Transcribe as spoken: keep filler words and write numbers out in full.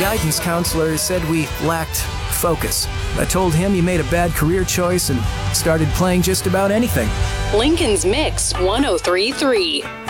guidance counselor said we lacked focus. I told him he made a bad career choice and started playing just about anything. Lincoln's Mix one oh three point three.